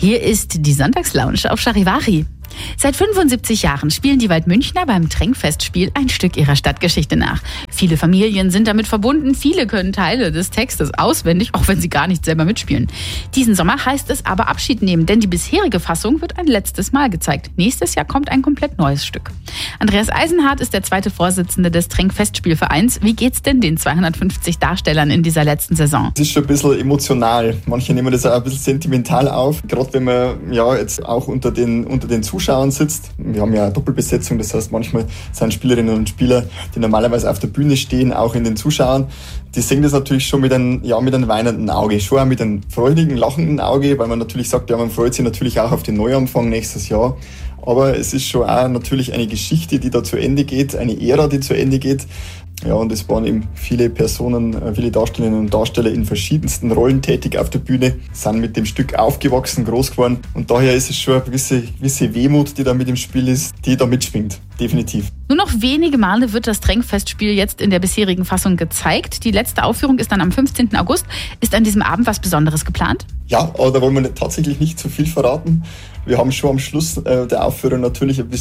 Hier ist die Sonntagslounge auf Charivari. Seit 75 Jahren spielen die Waldmünchner beim Tränkfestspiel ein Stück ihrer Stadtgeschichte nach. Viele Familien sind damit verbunden, viele können Teile des Textes auswendig, auch wenn sie gar nicht selber mitspielen. Diesen Sommer heißt es aber Abschied nehmen, denn die bisherige Fassung wird ein letztes Mal gezeigt. Nächstes Jahr kommt ein komplett neues Stück. Andreas Eisenhardt ist der zweite Vorsitzende des Tränkfestspielvereins. Wie geht's denn den 250 Darstellern in dieser letzten Saison? Es ist schon ein bisschen emotional. Manche nehmen das auch ein bisschen sentimental auf. Gerade wenn man jetzt auch unter den Zuschauern sitzt. Wir haben ja eine Doppelbesetzung, das heißt, manchmal sind Spielerinnen und Spieler, die normalerweise auf der Bühne stehen, auch in den Zuschauern. Die sehen das natürlich schon mit einem weinenden Auge, schon auch mit einem freudigen, lachenden Auge, weil man natürlich sagt, man freut sich natürlich auch auf den Neuanfang nächstes Jahr. Aber es ist schon auch natürlich eine Geschichte, die da zu Ende geht, eine Ära, die zu Ende geht. Ja, und es waren eben viele Personen, viele Darstellerinnen und Darsteller in verschiedensten Rollen tätig auf der Bühne, sind mit dem Stück aufgewachsen, groß geworden. Und daher ist es schon eine gewisse Wehmut, die da mit im Spiel ist, die da mitschwingt. Definitiv. Nur noch wenige Male wird das Tränkfestspiel jetzt in der bisherigen Fassung gezeigt. Die letzte Aufführung ist dann am 15. August. Ist an diesem Abend was Besonderes geplant? Ja, aber da wollen wir tatsächlich nicht zu viel verraten. Wir haben schon am Schluss der Aufführung natürlich eine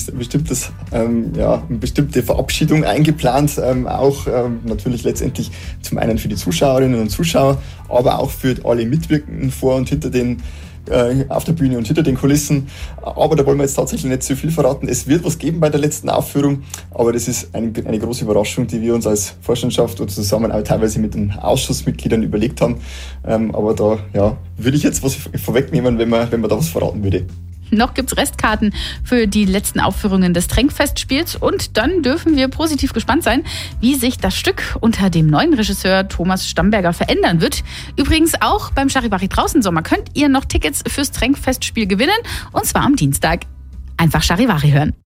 bestimmte Verabschiedung eingeplant, auch natürlich letztendlich zum einen für die Zuschauerinnen und Zuschauer, aber auch für alle Mitwirkenden vor und hinter auf der Bühne und hinter den Kulissen. Aber da wollen wir jetzt tatsächlich nicht zu viel verraten. Es wird was geben bei der letzten Aufführung, aber das ist eine große Überraschung, die wir uns als Vorstandschaft oder zusammen auch teilweise mit den Ausschussmitgliedern überlegt haben. Aber da würde ich jetzt was vorwegnehmen, wenn man da was verraten würde. Noch gibt's Restkarten für die letzten Aufführungen des Tränkfestspiels und dann dürfen wir positiv gespannt sein, wie sich das Stück unter dem neuen Regisseur Thomas Stamberger verändern wird. Übrigens auch beim Charivari draußen Sommer könnt ihr noch Tickets fürs Tränkfestspiel gewinnen und zwar am Dienstag. Einfach Charivari hören.